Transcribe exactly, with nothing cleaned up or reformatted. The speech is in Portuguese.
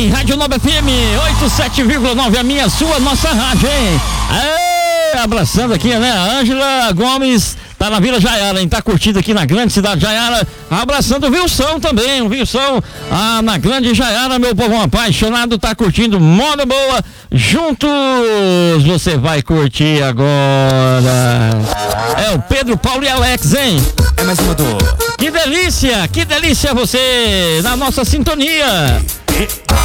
hein? Rádio Nova F M oitenta e sete vírgula nove, a minha, sua, nossa rádio, hein? Aê, abraçando aqui, né? A Ângela Gomes tá na Vila Jaiara, hein? Tá curtindo aqui na grande cidade de Jaiara. Abraçando o Wilson também, o Wilson ah, na grande Jaiara, meu povo apaixonado, tá curtindo moda boa. Juntos você vai curtir agora. É o Pedro, Paulo e Alex, hein? É mais uma do... Que delícia, que delícia você na nossa sintonia.